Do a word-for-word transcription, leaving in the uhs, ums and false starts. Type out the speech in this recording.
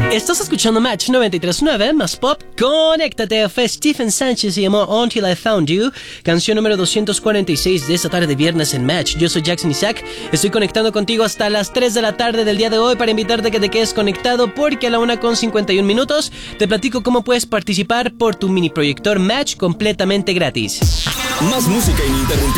Estás escuchando Match noventa y tres punto nueve, más pop. Conéctate. Fue Stephen Sánchez, se llamó Until I Found You, canción número doscientos cuarenta y seis de esta tarde de viernes en Match. Yo soy Jackson Isaac, estoy conectando contigo hasta las tres de la tarde del día de hoy para invitarte a que te quedes conectado, porque a la una con cincuenta y un minutos te platico cómo puedes participar por tu mini proyector Match completamente gratis. Más música ininterrumpida.